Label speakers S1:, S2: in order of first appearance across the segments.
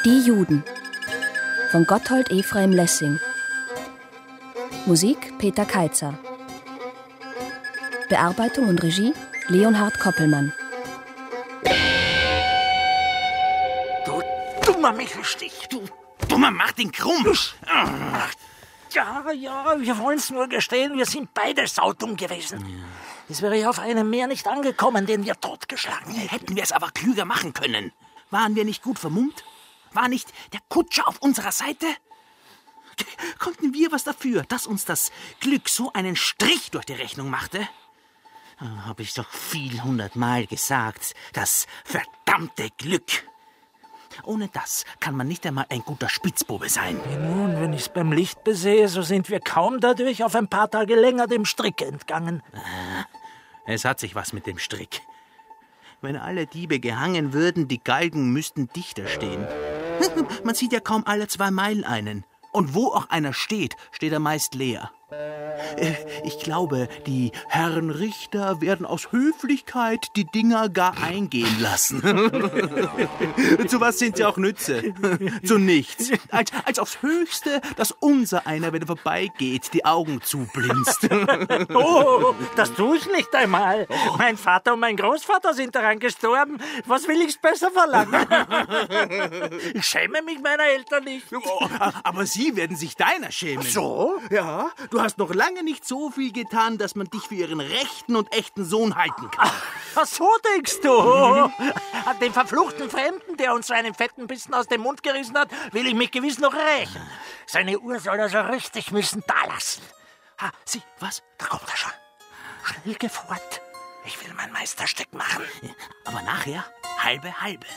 S1: Die Juden von Gotthold Ephraim Lessing. Musik Peter Keitzer. Bearbeitung und Regie Leonhard Koppelmann.
S2: Du dummer Michelstich, du dummer Martin Krumm. Ja, wir wollen's nur gestehen, wir sind beide saudumm gewesen. Ja. Es wäre ja auf einem mehr nicht angekommen, den wir totgeschlagen hätten.
S3: Hätten wir es aber klüger machen können. Waren wir nicht gut vermummt? War nicht der Kutscher auf unserer Seite? Konnten wir was dafür, dass uns das Glück so einen Strich durch die Rechnung machte? Hab ich doch viel 100-mal gesagt, das verdammte Glück. Ohne das kann man nicht einmal ein guter Spitzbube sein.
S2: Nun, wenn ich's beim Licht besehe, so sind wir kaum dadurch auf ein paar Tage länger dem Strick entgangen.
S3: Es hat sich was mit dem Strick. Wenn alle Diebe gehangen würden, die Galgen müssten dichter stehen. Man sieht ja kaum alle 2 Meilen einen. Und wo auch einer steht, steht er meist leer. Ich glaube, die Herren Richter werden aus Höflichkeit die Dinger gar eingehen lassen. Zu was sind sie auch Nütze? Zu nichts. Als aufs Höchste, dass unser einer, wenn er vorbeigeht, die Augen zublinzt.
S2: Oh, das tue ich nicht einmal. Mein Vater und mein Großvater sind daran gestorben. Was will ich's besser verlangen? Ich schäme mich meiner Eltern nicht.
S3: Aber sie werden sich deiner schämen.
S2: So?
S3: Ja, du hast noch lange nicht so viel getan, dass man dich für ihren rechten und echten Sohn halten kann.
S2: Ach, so denkst du? An den verfluchten Fremden, der uns so einen fetten Bissen aus dem Mund gerissen hat, will ich mich gewiss noch rächen. Seine Uhr soll er so richtig müssen dalassen. Ha, sieh, was? Da kommt er schon. Schnell geh fort. Ich will mein Meisterstück machen.
S3: Aber nachher halbe.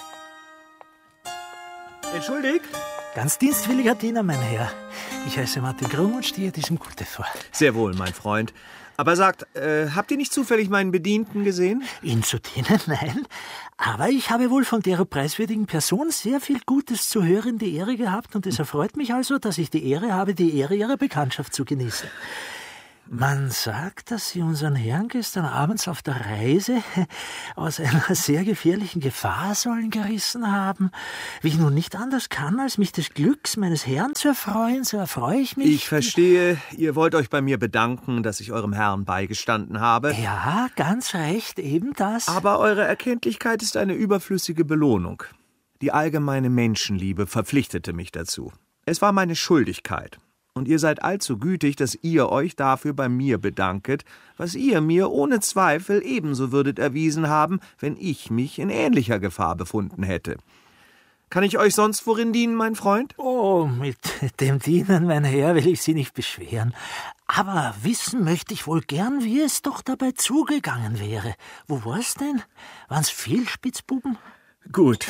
S4: Entschuldigt?
S2: Ganz dienstwilliger Diener, mein Herr. Ich heiße Martin Krumm und stehe diesem Gute vor.
S4: Sehr wohl, mein Freund. Aber sagt, habt ihr nicht zufällig meinen Bedienten gesehen?
S2: Ihnen zu dienen? Nein. Aber ich habe wohl von der preiswürdigen Person sehr viel Gutes zu hören die Ehre gehabt und es erfreut mich also, dass ich die Ehre habe, die Ehre Ihrer Bekanntschaft zu genießen. Man sagt, dass Sie unseren Herrn gestern abends auf der Reise aus einer sehr gefährlichen Gefahrsäule gerissen haben. Wie ich nun nicht anders kann, als mich des Glücks meines Herrn zu erfreuen, so erfreue ich mich.
S4: Ich verstehe, ihr wollt euch bei mir bedanken, dass ich eurem Herrn beigestanden habe.
S2: Ja, ganz recht, eben das.
S4: Aber eure Erkenntlichkeit ist eine überflüssige Belohnung. Die allgemeine Menschenliebe verpflichtete mich dazu. Es war meine Schuldigkeit. Und ihr seid allzu gütig, dass ihr euch dafür bei mir bedanket, was ihr mir ohne Zweifel ebenso würdet erwiesen haben, wenn ich mich in ähnlicher Gefahr befunden hätte. Kann ich euch sonst worin dienen, mein Freund?
S2: Oh, mit dem Dienen, mein Herr, will ich Sie nicht beschweren. Aber wissen möchte ich wohl gern, wie es doch dabei zugegangen wäre. Wo war's denn? Waren's viel Spitzbuben?
S4: Gut.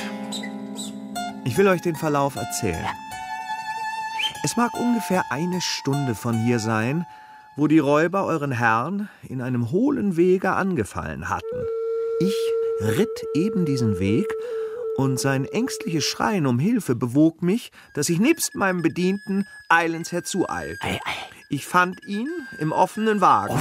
S4: Ich will euch den Verlauf erzählen. Ja. Es mag ungefähr 1 Stunde von hier sein, wo die Räuber euren Herrn in einem hohlen Wege angefallen hatten. Ich ritt eben diesen Weg, und sein ängstliches Schreien um Hilfe bewog mich, dass ich nebst meinem Bedienten eilends herzueilte. Ich fand ihn im offenen Wagen.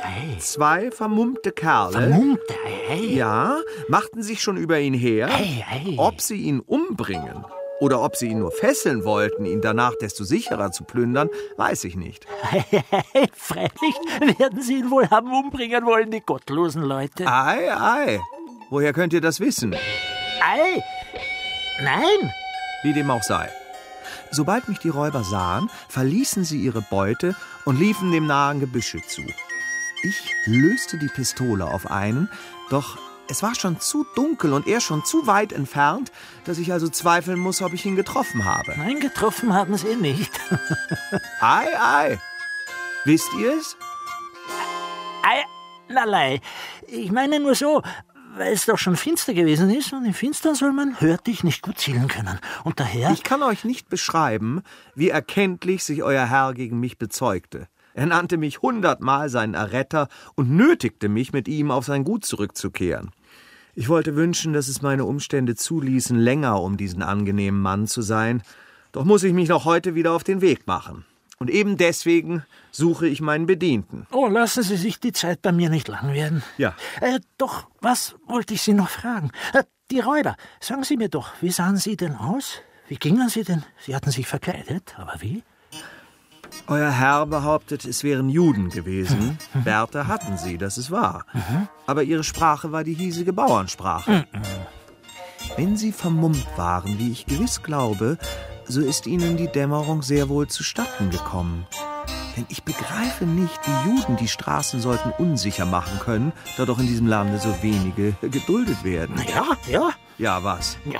S4: 2 vermummte Kerle. Ja, machten sich schon über ihn her. Ob sie ihn umbringen oder ob sie ihn nur fesseln wollten, ihn danach desto sicherer zu plündern, weiß ich nicht.
S2: Freilich werden sie ihn wohl haben umbringen wollen, die gottlosen Leute.
S4: Ei. Woher könnt ihr das wissen?
S2: Ei! Nein!
S4: Wie dem auch sei. Sobald mich die Räuber sahen, verließen sie ihre Beute und liefen dem nahen Gebüsche zu. Ich löste die Pistole auf einen, doch es war schon zu dunkel und er schon zu weit entfernt, dass ich also zweifeln muss, ob ich ihn getroffen habe.
S2: Nein, getroffen haben sie nicht.
S4: Ei. Wisst ihr es?
S2: Einerlei. Ich meine nur so, weil es doch schon finster gewesen ist und im Finstern soll man hörtlich nicht gut zielen können. Und daher...
S4: Ich kann euch nicht beschreiben, wie erkenntlich sich euer Herr gegen mich bezeugte. Er nannte mich 100-mal seinen Erretter und nötigte mich, mit ihm auf sein Gut zurückzukehren. Ich wollte wünschen, dass es meine Umstände zuließen, länger um diesen angenehmen Mann zu sein. Doch muss ich mich noch heute wieder auf den Weg machen. Und eben deswegen suche ich meinen Bedienten.
S2: Oh, lassen Sie sich die Zeit bei mir nicht lang werden.
S4: Ja.
S2: Doch, was wollte ich Sie noch fragen? Die Räuber, sagen Sie mir doch, wie sahen Sie denn aus? Wie gingen Sie denn? Sie hatten sich verkleidet, aber wie?
S4: Euer Herr behauptet, es wären Juden gewesen. Bärte hatten sie, das ist wahr. Aber ihre Sprache war die hiesige Bauernsprache. Wenn sie vermummt waren, wie ich gewiss glaube, so ist ihnen die Dämmerung sehr wohl zustatten gekommen. Denn ich begreife nicht, wie Juden die Straßen sollten unsicher machen können, da doch in diesem Lande so wenige geduldet werden.
S2: Ja.
S4: Ja, was?
S2: Ja.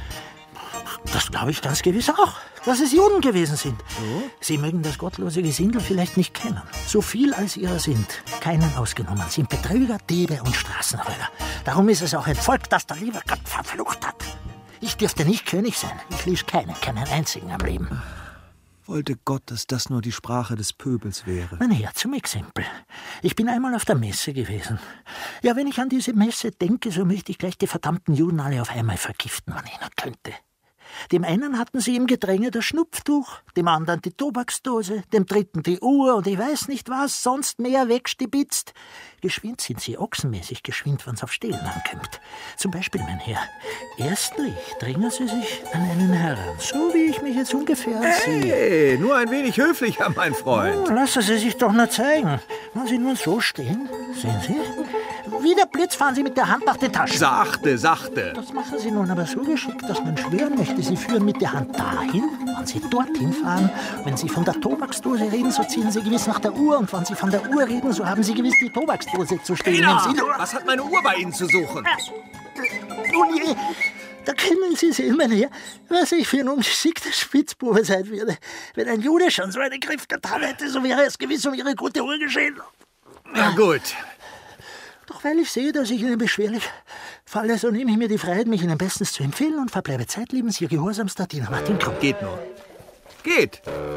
S2: Das glaube ich ganz gewiss auch, dass es Juden gewesen sind. So? Sie mögen das gottlose Gesindel vielleicht nicht kennen. So viel als ihrer sind, keinen ausgenommen, sind Betrüger, Diebe und Straßenräuber. Darum ist es auch ein Volk, das der liebe Gott verflucht hat. Ich dürfte nicht König sein. Ich ließ keinen einzigen am Leben.
S4: Wollte Gott, dass das nur die Sprache des Pöbels wäre.
S2: Mein Herr, zum Exempel. Ich bin einmal auf der Messe gewesen. Ja, wenn ich an diese Messe denke, so möchte ich gleich die verdammten Juden alle auf einmal vergiften, wenn ich nur könnte. Dem einen hatten sie im Gedränge das Schnupftuch, dem anderen die Tobaksdose, dem dritten die Uhr und ich weiß nicht was, sonst mehr wegstibitzt. Geschwind sind sie, ochsenmäßig geschwind, wenn's auf Stehlen ankommt. Zum Beispiel, mein Herr, erstlich drängen sie sich an einen heran, so wie ich mich jetzt ungefähr sehe.
S4: Hey, nur ein wenig höflicher, mein Freund.
S2: Lassen Sie sich doch nur zeigen. Wenn Sie nur so stehen, sehen Sie, wie der Blitz fahren Sie mit der Hand nach den Taschen.
S4: Sachte.
S2: Das machen Sie nun aber so geschickt, dass man schwören möchte, Sie führen mit der Hand dahin, wenn Sie dorthin fahren. Wenn Sie von der Tobaksdose reden, so ziehen Sie gewiss nach der Uhr. Und wenn Sie von der Uhr reden, so haben Sie gewiss die Tobaksdose zu stehen.
S4: Was hat meine Uhr bei Ihnen zu suchen?
S2: Nun je, da können Sie sehen, mein Herr, was ich für ein ungeschickter Spitzbube sein würde. Wenn ein Jude schon so einen Griff getan hätte, so wäre es gewiss um Ihre gute Uhr geschehen.
S4: Na gut.
S2: Doch weil ich sehe, dass ich Ihnen beschwerlich falle, so nehme ich mir die Freiheit, mich Ihnen bestens zu empfehlen und verbleibe zeitlebens Ihr gehorsamster Diener Martin Krumm.
S4: Geht nur. Geht.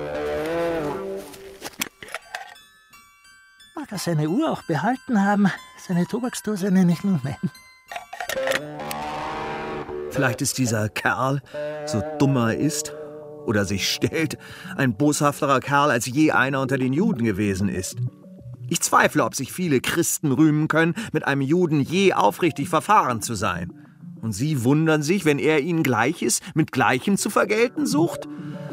S2: Mag er seine Uhr auch behalten haben, seine Tobaksdose nenne ich nun mein.
S4: Vielleicht ist dieser Kerl, so dumm er ist oder sich stellt, ein boshafterer Kerl, als je einer unter den Juden gewesen ist. Ich zweifle, ob sich viele Christen rühmen können, mit einem Juden je aufrichtig verfahren zu sein. Und sie wundern sich, wenn er ihnen Gleiches mit Gleichem zu vergelten sucht?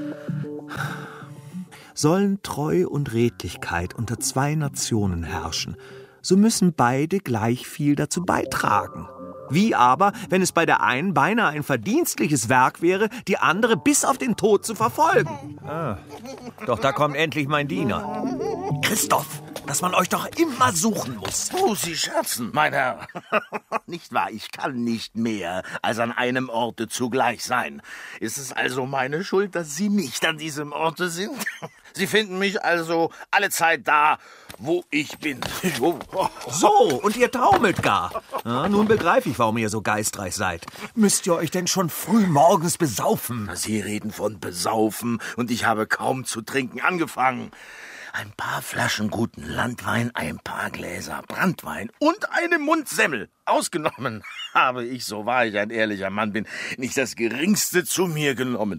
S4: Sollen Treu und Redlichkeit unter zwei Nationen herrschen, so müssen beide gleich viel dazu beitragen. Wie aber, wenn es bei der einen beinahe ein verdienstliches Werk wäre, die andere bis auf den Tod zu verfolgen? Doch da kommt endlich mein Diener. Christoph, dass man euch doch immer suchen muss.
S3: Oh, Sie scherzen, mein Herr. Nicht wahr, ich kann nicht mehr als an einem Orte zugleich sein. Ist es also meine Schuld, dass Sie nicht an diesem Orte sind? Sie finden mich also allezeit da, wo ich bin.
S4: So, und ihr taumelt gar. Ja, nun begreife ich, warum ihr so geistreich seid. Müsst ihr euch denn schon früh morgens besaufen?
S3: Sie reden von besaufen und ich habe kaum zu trinken angefangen. Ein paar Flaschen guten Landwein, ein paar Gläser Branntwein und eine Mundsemmel. Ausgenommen habe ich, so wahr ich ein ehrlicher Mann bin, nicht das Geringste zu mir genommen.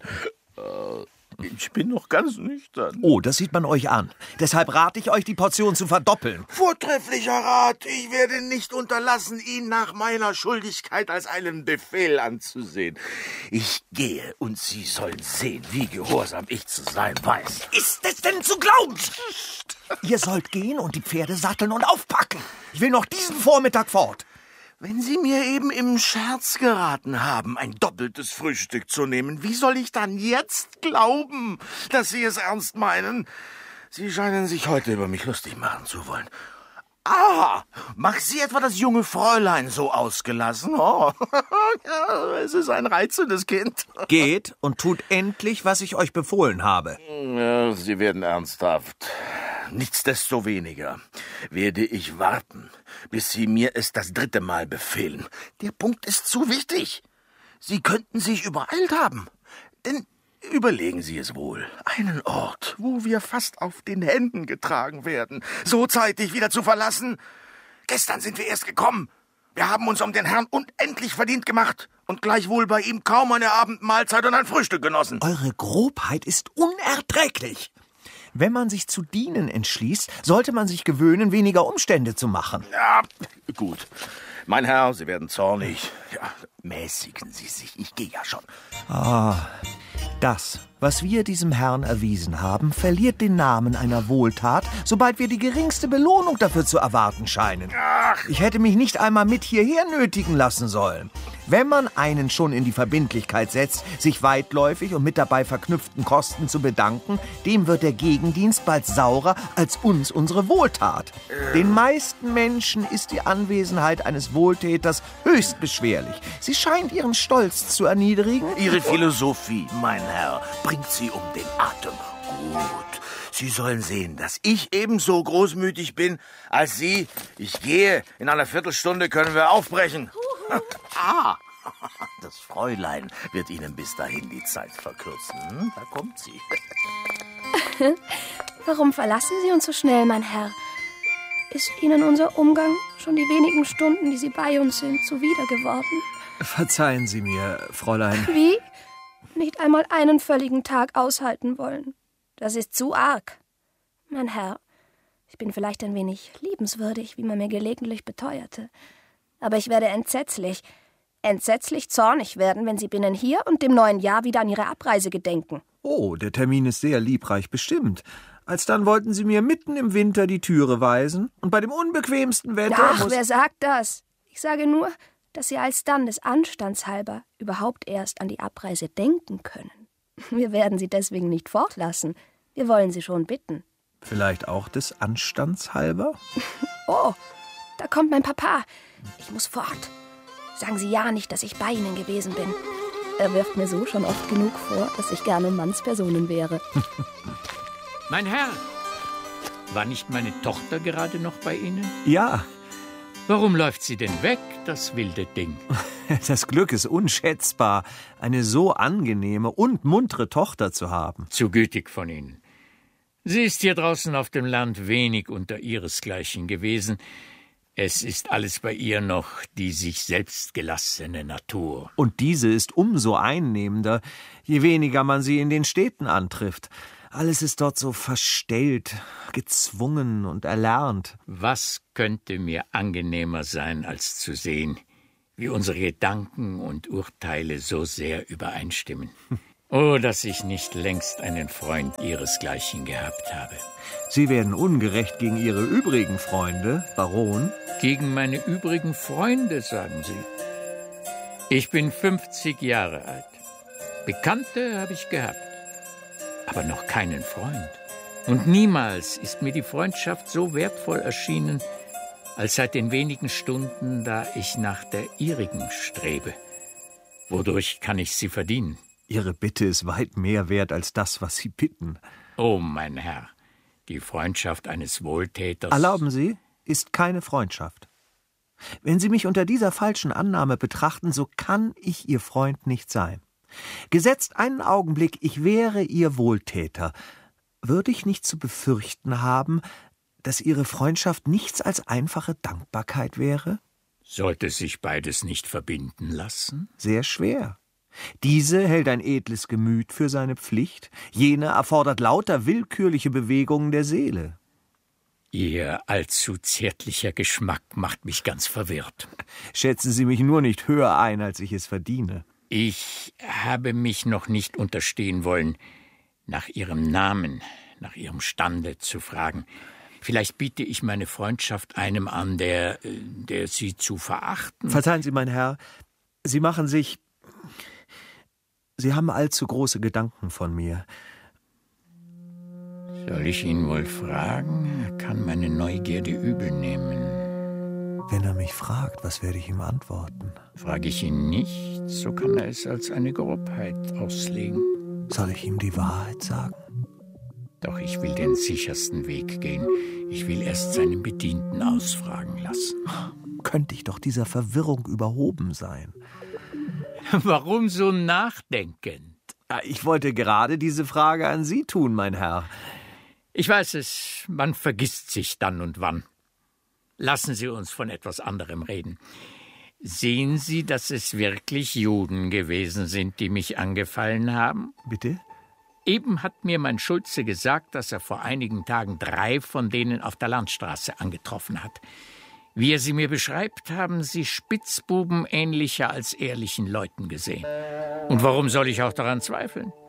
S3: Ich bin noch ganz nüchtern.
S4: Oh, das sieht man euch an. Deshalb rate ich euch, die Portion zu verdoppeln.
S3: Vortrefflicher Rat. Ich werde nicht unterlassen, ihn nach meiner Schuldigkeit als einen Befehl anzusehen. Ich gehe und Sie sollen sehen, wie gehorsam ich zu sein weiß.
S4: Ist es denn zu glauben? Ihr sollt gehen und die Pferde satteln und aufpacken. Ich will noch diesen Vormittag fort.
S3: Wenn Sie mir eben im Scherz geraten haben, ein doppeltes Frühstück zu nehmen, wie soll ich dann jetzt glauben, dass Sie es ernst meinen? Sie scheinen sich heute über mich lustig machen zu wollen. Ah, macht Sie etwa das junge Fräulein so ausgelassen? Oh, ja, es ist ein reizendes Kind.
S4: Geht und tut endlich, was ich euch befohlen habe.
S3: Ja, Sie werden ernsthaft. Nichtsdestoweniger werde ich warten, bis Sie mir es das 3. Mal befehlen. Der Punkt ist zu wichtig. Sie könnten sich übereilt haben. Denn überlegen Sie es wohl. Einen Ort, wo wir fast auf den Händen getragen werden, so zeitig wieder zu verlassen. Gestern sind wir erst gekommen. Wir haben uns um den Herrn unendlich verdient gemacht und gleichwohl bei ihm kaum eine Abendmahlzeit und ein Frühstück genossen.
S4: Eure Grobheit ist unerträglich. Wenn man sich zu dienen entschließt, sollte man sich gewöhnen, weniger Umstände zu machen.
S3: Ja, gut. Mein Herr, Sie werden zornig. Ja, mäßigen Sie sich. Ich gehe ja schon.
S4: Das, was wir diesem Herrn erwiesen haben, verliert den Namen einer Wohltat, sobald wir die geringste Belohnung dafür zu erwarten scheinen. Ich hätte mich nicht einmal mit hierher nötigen lassen sollen. Wenn man einen schon in die Verbindlichkeit setzt, sich weitläufig und mit dabei verknüpften Kosten zu bedanken, dem wird der Gegendienst bald saurer als uns unsere Wohltat. Den meisten Menschen ist die Anwesenheit eines Wohltäters höchst beschwerlich. Sie scheint ihren Stolz zu erniedrigen.
S5: Ihre Philosophie, mein Herr, bringt Sie um den Atem. Gut, Sie sollen sehen, dass ich ebenso großmütig bin als Sie. Ich gehe. In einer Viertelstunde können wir aufbrechen. Das Fräulein wird Ihnen bis dahin die Zeit verkürzen. Da kommt sie.
S1: Warum verlassen Sie uns so schnell, mein Herr? Ist Ihnen unser Umgang schon die wenigen Stunden, die Sie bei uns sind, zuwider geworden?
S4: Verzeihen Sie mir, Fräulein.
S1: Wie? Nicht einmal einen völligen Tag aushalten wollen. Das ist zu arg. Mein Herr, ich bin vielleicht ein wenig liebenswürdig, wie man mir gelegentlich beteuerte. Aber ich werde entsetzlich zornig werden, wenn Sie binnen hier und dem neuen Jahr wieder an Ihre Abreise gedenken.
S4: Oh, der Termin ist sehr liebreich bestimmt. Alsdann wollten Sie mir mitten im Winter die Türe weisen und bei dem unbequemsten Wetter
S1: Ach, wer sagt das? Ich sage nur, dass Sie alsdann des Anstands halber überhaupt erst an die Abreise denken können. Wir werden Sie deswegen nicht fortlassen. Wir wollen Sie schon bitten.
S4: Vielleicht auch des Anstands halber?
S1: Oh, da kommt mein Papa. Ich muss fort. Sagen Sie ja nicht, dass ich bei Ihnen gewesen bin. Er wirft mir so schon oft genug vor, dass ich gerne Mannspersonen wäre.
S6: Mein Herr, war nicht meine Tochter gerade noch bei Ihnen?
S4: Ja.
S6: Warum läuft sie denn weg, das wilde Ding?
S4: Das Glück ist unschätzbar, eine so angenehme und muntere Tochter zu haben.
S6: Zu gütig von Ihnen. Sie ist hier draußen auf dem Land wenig unter ihresgleichen gewesen. Es ist alles bei ihr noch die sich selbst gelassene Natur.
S4: Und diese ist umso einnehmender, je weniger man sie in den Städten antrifft. Alles ist dort so verstellt, gezwungen und erlernt.
S6: Was könnte mir angenehmer sein, als zu sehen, wie unsere Gedanken und Urteile so sehr übereinstimmen? Oh, dass ich nicht längst einen Freund ihresgleichen gehabt habe.
S4: Sie werden ungerecht gegen Ihre übrigen Freunde, Baron.
S6: Gegen meine übrigen Freunde, sagen Sie. Ich bin 50 Jahre alt. Bekannte habe ich gehabt, aber noch keinen Freund. Und niemals ist mir die Freundschaft so wertvoll erschienen, als seit den wenigen Stunden, da ich nach der ihrigen strebe. Wodurch kann ich sie verdienen?
S4: Ihre Bitte ist weit mehr wert als das, was Sie bitten.
S6: Oh, mein Herr, die Freundschaft eines Wohltäters...
S4: Erlauben Sie, ist keine Freundschaft. Wenn Sie mich unter dieser falschen Annahme betrachten, so kann ich Ihr Freund nicht sein. Gesetzt einen Augenblick, ich wäre Ihr Wohltäter, würde ich nicht zu befürchten haben, dass Ihre Freundschaft nichts als einfache Dankbarkeit wäre?
S6: Sollte sich beides nicht verbinden lassen?
S4: Sehr schwer. Diese hält ein edles Gemüt für seine Pflicht, jene erfordert lauter willkürliche Bewegungen der Seele.
S6: Ihr allzu zärtlicher Geschmack macht mich ganz verwirrt.
S4: Schätzen Sie mich nur nicht höher ein, als ich es verdiene.
S6: Ich habe mich noch nicht unterstehen wollen, nach Ihrem Namen, nach Ihrem Stande zu fragen. Vielleicht biete ich meine Freundschaft einem an, der Sie zu verachten...
S4: Verzeihen Sie, mein Herr, Sie machen sich... Sie haben allzu große Gedanken von mir.
S6: Soll ich ihn wohl fragen? Er kann meine Neugierde übel nehmen.
S4: Wenn er mich fragt, was werde ich ihm antworten?
S6: Frage ich ihn nicht, so kann er es als eine Grobheit auslegen.
S4: Soll ich ihm die Wahrheit sagen?
S6: Doch ich will den sichersten Weg gehen. Ich will erst seinen Bedienten ausfragen lassen.
S4: Könnte ich doch dieser Verwirrung überhoben sein.
S6: Warum so nachdenkend?
S4: Ich wollte gerade diese Frage an Sie tun, mein Herr.
S6: Ich weiß es, man vergisst sich dann und wann. Lassen Sie uns von etwas anderem reden. Sehen Sie, dass es wirklich Juden gewesen sind, die mich angefallen haben?
S4: Bitte?
S6: Eben hat mir mein Schulze gesagt, dass er vor einigen Tagen 3 von denen auf der Landstraße angetroffen hat. Wie er sie mir beschreibt, haben sie Spitzbuben ähnlicher als ehrlichen Leuten gesehen. Und warum soll ich auch daran zweifeln?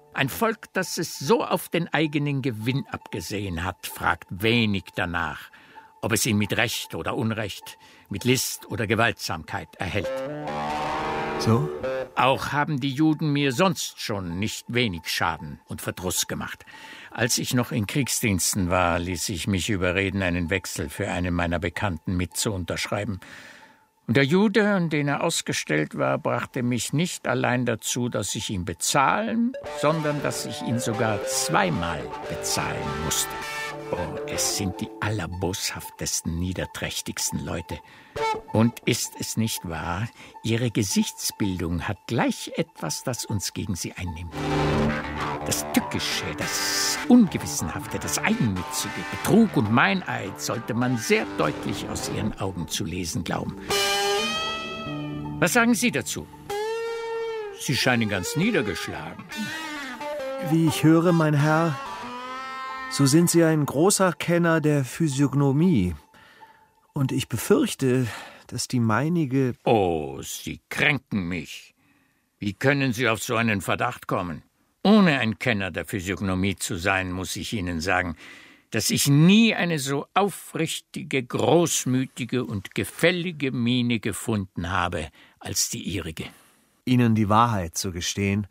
S6: Ein Volk, das es so auf den eigenen Gewinn abgesehen hat, fragt wenig danach, ob es ihn mit Recht oder Unrecht, mit List oder Gewaltsamkeit erhält.
S4: So?
S6: Auch haben die Juden mir sonst schon nicht wenig Schaden und Verdruss gemacht. Als ich noch in Kriegsdiensten war, ließ ich mich überreden, einen Wechsel für einen meiner Bekannten mit zu unterschreiben. Und der Jude, an den er ausgestellt war, brachte mich nicht allein dazu, dass ich ihn bezahlen, sondern dass ich ihn sogar zweimal bezahlen musste. Oh, es sind die allerboshaftesten, niederträchtigsten Leute. Und ist es nicht wahr, ihre Gesichtsbildung hat gleich etwas, das uns gegen sie einnimmt. Das Tückische, das Ungewissenhafte, das Eigennützige, Betrug und Meineid sollte man sehr deutlich aus ihren Augen zu lesen glauben. Was sagen Sie dazu? Sie scheinen ganz niedergeschlagen.
S4: Wie ich höre, mein Herr, so sind Sie ein großer Kenner der Physiognomie. Und ich befürchte, dass die meinige...
S6: Oh, Sie kränken mich. Wie können Sie auf so einen Verdacht kommen? Ohne ein Kenner der Physiognomie zu sein, muss ich Ihnen sagen, dass ich nie eine so aufrichtige, großmütige und gefällige Miene gefunden habe als die Ihrige.
S4: Ihnen die Wahrheit zu gestehen.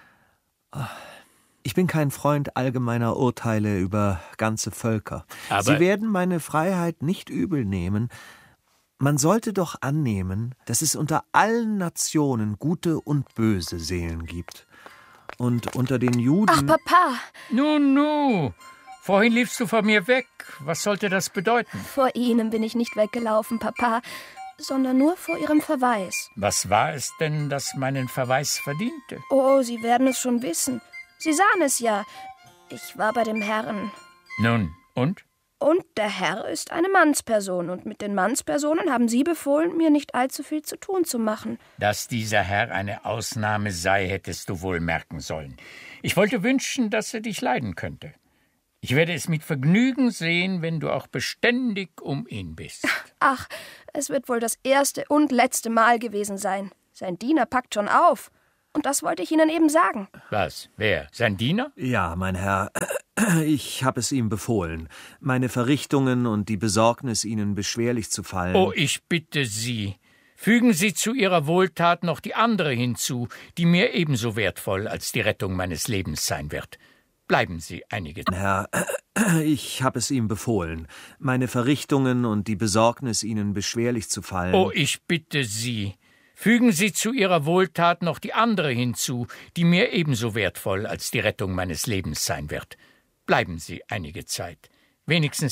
S4: Ich bin kein Freund allgemeiner Urteile über ganze Völker.
S6: Aber
S4: Sie werden meine Freiheit nicht übel nehmen. Man sollte doch annehmen, dass es unter allen Nationen gute und böse Seelen gibt. Und unter den Juden...
S1: Ach, Papa!
S6: Nu, vorhin liefst du von mir weg. Was sollte das bedeuten?
S1: Vor Ihnen bin ich nicht weggelaufen, Papa, sondern nur vor Ihrem Verweis.
S6: Was war es denn, das meinen Verweis verdiente?
S1: Oh, Sie werden es schon wissen. Sie sahen es ja. Ich war bei dem Herrn.
S6: Nun, und?
S1: Und der Herr ist eine Mannsperson. Und mit den Mannspersonen haben Sie befohlen, mir nicht allzu viel zu tun zu machen.
S6: Dass dieser Herr eine Ausnahme sei, hättest du wohl merken sollen. Ich wollte wünschen, dass er dich leiden könnte. Ich werde es mit Vergnügen sehen, wenn du auch beständig um ihn bist.
S1: Ach, es wird wohl das erste und letzte Mal gewesen sein. Sein Diener packt schon auf. Und das wollte ich Ihnen eben sagen.
S6: Was? Wer? Sein Diener?
S4: Ja, mein Herr, ich habe es ihm befohlen, meine Verrichtungen und die Besorgnis, Ihnen beschwerlich zu fallen.
S6: Oh, ich bitte Sie, fügen Sie zu Ihrer Wohltat noch die andere hinzu, die mir ebenso wertvoll als die Rettung meines Lebens sein wird. Bleiben Sie einige Zeit.
S4: Herr, ich habe es ihm befohlen, meine Verrichtungen und die Besorgnis, Ihnen beschwerlich zu fallen.
S6: Oh, ich bitte Sie, fügen Sie zu Ihrer Wohltat noch die andere hinzu, die mir ebenso wertvoll als die Rettung meines Lebens sein wird. Bleiben Sie einige Zeit. Wenigstens